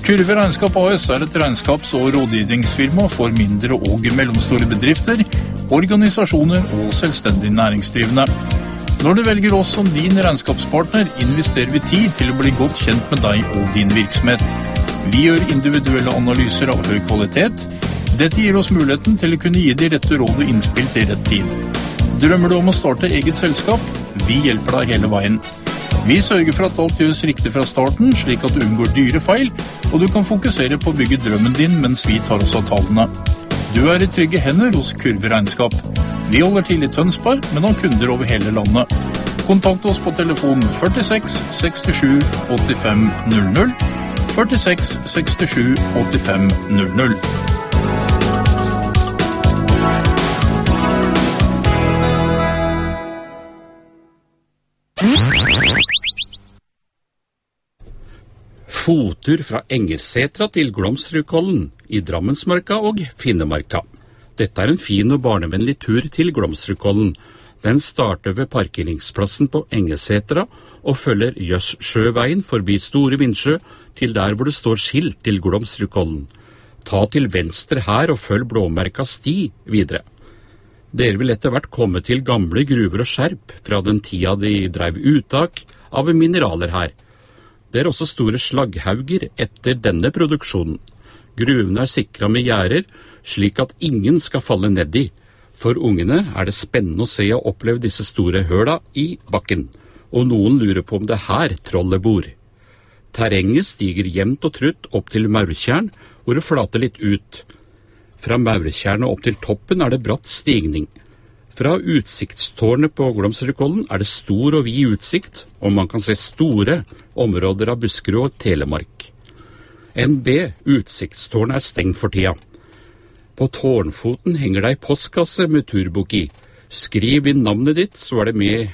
Kurve Regnskap AS er et regnskaps- og rådgivningsfirma for mindre og mellomstore bedrifter, organisasjoner og selvstendig næringsdrivende. Når du velger oss som din regnskapspartner, investerer vi tid til å bli godt kjent med deg og din virksomhet. Vi gjør individuelle analyser av høy kvalitet. Dette gir oss muligheten til å kunne gi de rette råd og innspill til rett tid. Drømmer du om å starte eget selskap? Vi hjelper deg hele veien. Vi sørger for at alt gjøres riktig fra starten, slik at du unngår dyre feil, og du kan fokusere på å bygge drømmen din mens vi tar oss av tallene. Du er i trygge hender hos Kurve Regnskap. Vi holder til i Tønsberg, men har kunder over hele landet. Kontakt oss på telefon 46 67 85 00, 46 67 85 00. Fotur fra Engersetra til Glomsrudkollen i Drammensmarka og Finnemarka. Dette er en fin og barnevennlig tur til Glomsrudkollen. Den starter ved parkeringsplassen på Engersetra og følger Jøssjøveien forbi Store Vindsjø til der hvor det står skilt til Glomsrudkollen. Ta til venstre her og følg blåmerka sti videre. Dere vil etter hvert komme til gamle gruver og skjerp fra den tida de drev uttak av mineraler her. Det er også store slagghauger etter denne produksjonen. Gruvene er sikret med gjerder, slik at ingen skal falle ned i. For ungene er det spennende å se og oppleve disse store høla i bakken, og noen lurer på om det er her trollet bor. Terrenget stiger jevnt og trutt opp til Maurtjern, hvor det flater litt ut. Fra Maurtjern og opp til toppen er det bratt stigning. Fra utsiktstårnet på Glomsrudkollen er det stor og vid utsikt, og man kan se store områder av Buskerud og Telemark. NB utsiktstårnet er stengt for tida. På tårnfoten henger det ei postkasse med turbok i. Skriv inn navnet ditt, så er det med